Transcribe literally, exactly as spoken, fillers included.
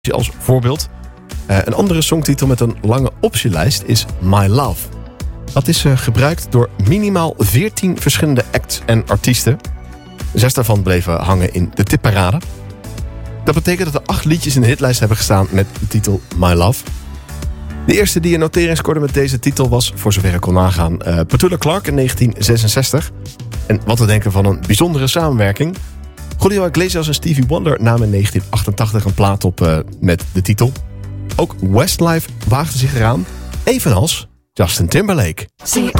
als voorbeeld. Uh, een andere songtitel met een lange optielijst is My Love. Dat is uh, gebruikt door minimaal veertien verschillende acts en artiesten. Zes daarvan bleven hangen in de tipparade. Dat betekent dat er acht liedjes in de hitlijst hebben gestaan met de titel My Love. De eerste die een notering scoorde met deze titel was, voor zover ik kon nagaan, uh, Petula Clark in negentien zesenzestig. En wat te denken van een bijzondere samenwerking. Julio Iglesias en Stevie Wonder namen in negentien achtentachtig een plaat op uh, met de titel. Ook Westlife waagde zich eraan, evenals Justin Timberlake. See,